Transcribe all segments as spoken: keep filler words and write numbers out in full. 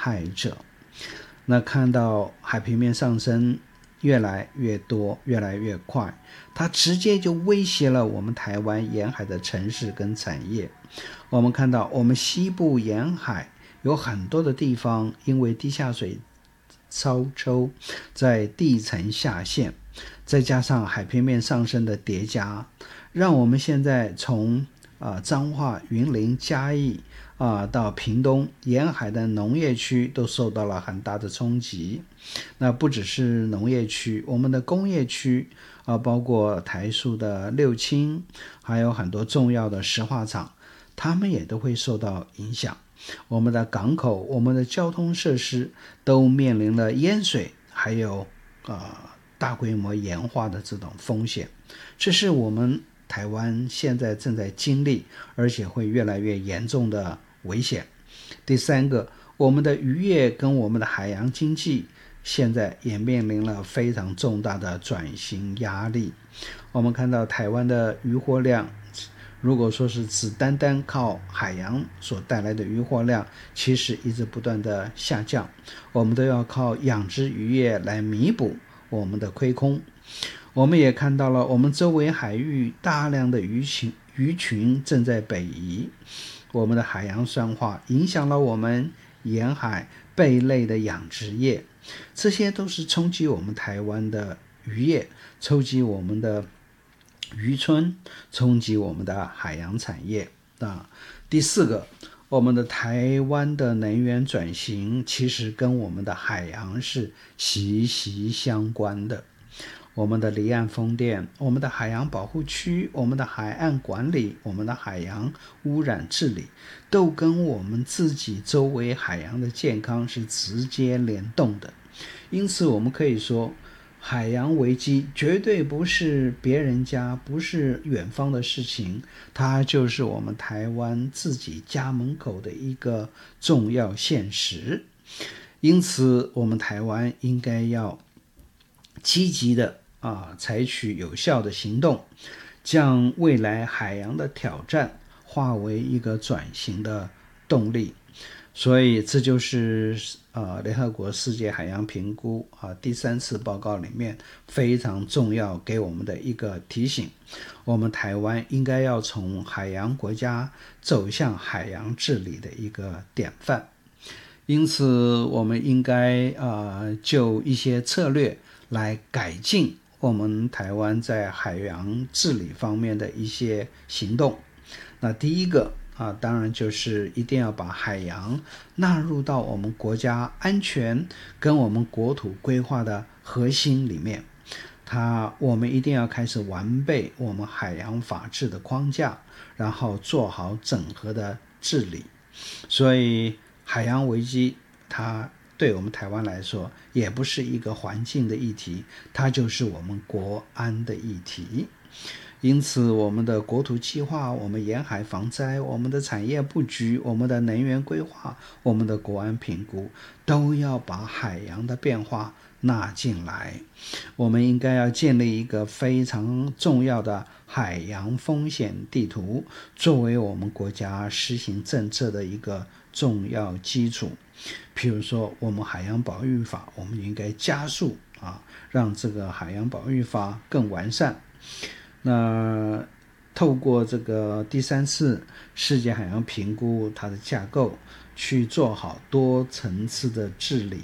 害者。那看到海平面上升越来越多越来越快，它直接就威胁了我们台湾沿海的城市跟产业。我们看到我们西部沿海有很多的地方因为地下水超抽在地层下陷，再加上海平面上升的叠加，让我们现在从啊彰化、云林、嘉义啊到屏东沿海的农业区都受到了很大的冲击。那不只是农业区，我们的工业区啊，包括台塑的六轻，还有很多重要的石化厂，他们也都会受到影响。我们的港口、我们的交通设施都面临了淹水，还有呃大规模盐化的这种风险。这是我们台湾现在正在经历，而且会越来越严重的危险。第三个，我们的渔业跟我们的海洋经济现在也面临了非常重大的转型压力。我们看到台湾的渔获量，如果说是只单单靠海洋所带来的渔获量，其实一直不断的下降，我们都要靠养殖渔业来弥补我们的亏空。我们也看到了我们周围海域大量的鱼群鱼群正在北移，我们的海洋酸化影响了我们沿海贝类的养殖业，这些都是冲击我们台湾的渔业，冲击我们的渔村，冲击我们的海洋产业啊。第四个，我们的台湾的能源转型其实跟我们的海洋是息息相关的。我们的离岸风电、我们的海洋保护区、我们的海岸管理、我们的海洋污染治理，都跟我们自己周围海洋的健康是直接联动的。因此我们可以说，海洋危机绝对不是别人家，不是远方的事情，它就是我们台湾自己家门口的一个重要现实。因此我们台湾应该要积极的啊，采取有效的行动，将未来海洋的挑战化为一个转型的动力。所以这就是呃联合国世界海洋评估啊第三次报告里面非常重要给我们的一个提醒。我们台湾应该要从海洋国家走向海洋治理的一个典范。因此我们应该呃就一些策略来改进我们台湾在海洋治理方面的一些行动。那第一个啊，当然就是一定要把海洋纳入到我们国家安全跟我们国土规划的核心里面。它我们一定要开始完备我们海洋法治的框架，然后做好整合的治理。所以海洋危机它对我们台湾来说也不是一个环境的议题，它就是我们国安的议题。因此我们的国土计划、我们沿海防灾、我们的产业布局、我们的能源规划、我们的国安评估，都要把海洋的变化纳进来。我们应该要建立一个非常重要的海洋风险地图，作为我们国家施行政策的一个重要基础。譬如说我们海洋保育法，我们应该加速啊，让这个海洋保育法更完善。那透过这个第三次世界海洋评估它的架构，去做好多层次的治理。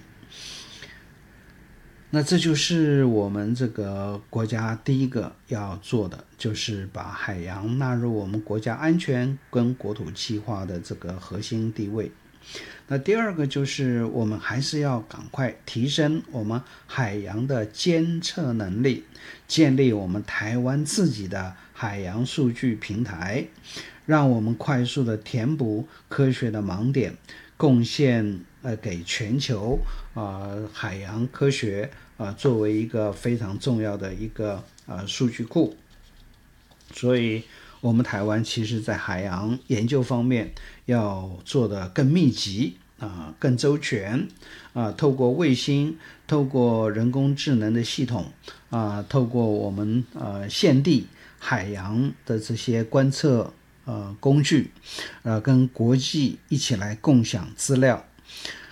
那这就是我们这个国家第一个要做的，就是把海洋纳入我们国家安全跟国土计划的这个核心地位。那第二个就是我们还是要赶快提升我们海洋的监测能力，建立我们台湾自己的海洋数据平台，让我们快速的填补科学的盲点，贡献呃给全球啊、呃、海洋科学啊、呃、作为一个非常重要的一个呃数据库。所以我们台湾其实在海洋研究方面要做得更密集啊，更周全啊，透过卫星，透过人工智能的系统啊，透过我们呃现地海洋的这些观测呃工具，呃跟国际一起来共享资料。